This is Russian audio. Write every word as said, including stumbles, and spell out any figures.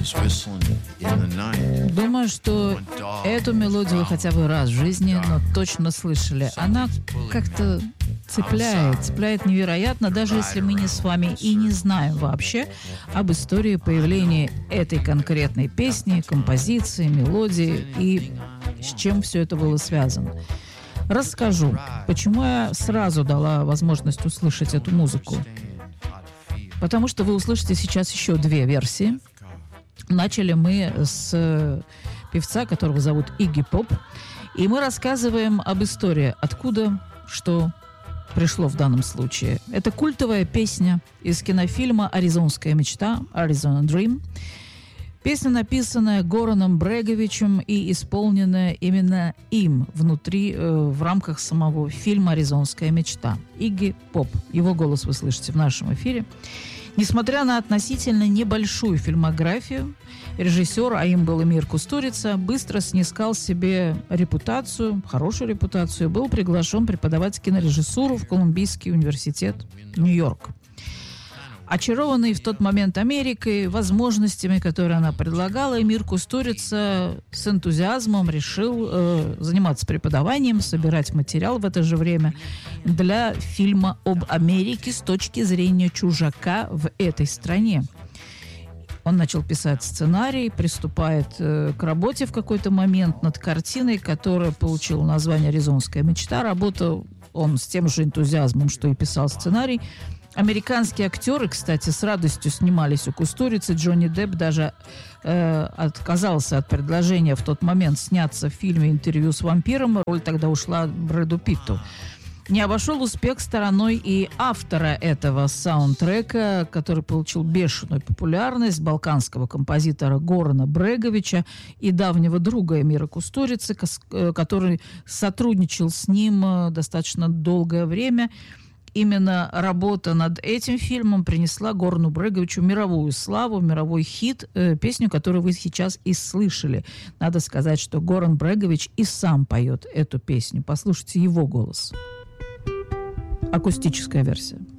Думаю, что эту мелодию вы хотя бы раз в жизни, но точно слышали. Она как-то цепляет, цепляет невероятно, даже если мы не с вами и не знаем вообще об истории появления этой конкретной песни, композиции, мелодии и с чем все это было связано. Расскажу, почему я сразу дала возможность услышать эту музыку. Потому что вы услышите сейчас еще две версии. Начали мы с певца, которого зовут Игги Поп, и мы рассказываем об истории, откуда, что пришло в данном случае. Это культовая песня из кинофильма «Аризонская мечта», «Arizona Dream». Песня, написанная Гораном Бреговичем и исполненная именно им внутри, э, в рамках самого фильма «Аризонская мечта». Игги Поп. Его голос вы слышите в нашем эфире. Несмотря на относительно небольшую фильмографию, режиссер, а им был Эмир Кустурица, быстро снискал себе репутацию, хорошую репутацию, был приглашен преподавать кинорежиссуру в Колумбийский университет Нью-Йорк. Очарованный в тот момент Америкой, возможностями, которые она предлагала, Эмир Кустурица с энтузиазмом решил э, заниматься преподаванием, собирать материал в это же время для фильма об Америке с точки зрения чужака в этой стране. Он начал писать сценарий, приступает э, к работе в какой-то момент над картиной, которая получила название «Аризонская мечта». Работал он с тем же энтузиазмом, что и писал сценарий. Американские актеры, кстати, с радостью снимались у Кустурицы. Джонни Депп даже э, отказался от предложения в тот момент сняться в фильме «Интервью с вампиром». Роль тогда ушла Брэду Питту. Не обошел успех стороной и автора этого саундтрека, который получил бешеную популярность, балканского композитора Горана Бреговича и давнего друга Эмира Кустурицы, который сотрудничал с ним достаточно долгое время. Именно работа над этим фильмом принесла Горану Бреговичу мировую славу, мировой хит, э, песню, которую вы сейчас и слышали. Надо сказать, что Горан Брегович и сам поет эту песню. Послушайте его голос. Акустическая версия.